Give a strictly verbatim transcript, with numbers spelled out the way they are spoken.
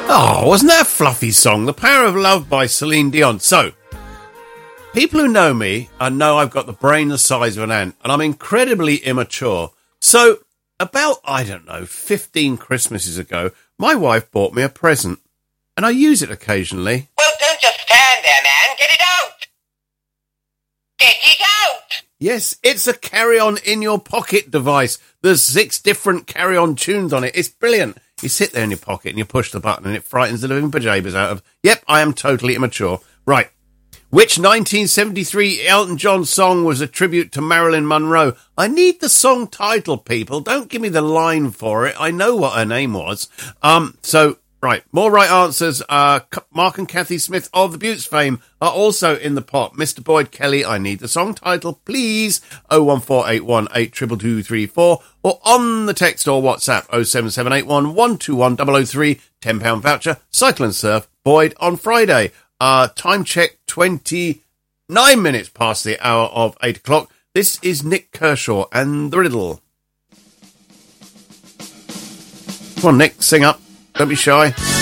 Oh, wasn't that a fluffy song? The Power of Love by Celine Dion. So, people who know me uh, know I've got the brain the size of an ant, and I'm incredibly immature. So, about, I don't know, fifteen Christmases ago, my wife bought me a present, and I use it occasionally. Well, don't just stand there, man. Get it out. Get it out. Yes, it's a carry-on in your pocket device. There's six different carry-on tunes on it. It's brilliant. You sit there in your pocket and you push the button and it frightens the living pajamas out of... Yep, I am totally immature. Right. Which nineteen seventy-three Elton John song was a tribute to Marilyn Monroe? I need the song title, people. Don't give me the line for it. I know what her name was. Um, so, right. More right answers. Uh, Mark and Kathy Smith of the Buttes fame are also in the pot. Mister Boyd Kelly, I need the song title, please. oh one four eight one eight two two two three four or on the text or WhatsApp oh seven seven eight one one two one zero zero three. ten pound voucher. Cycle and Surf. Boyd on Friday. Uh, time check twenty-nine minutes past the hour of eight o'clock. This is Nick Kershaw and the Riddle. Come on, Nick, sing up. Don't be shy.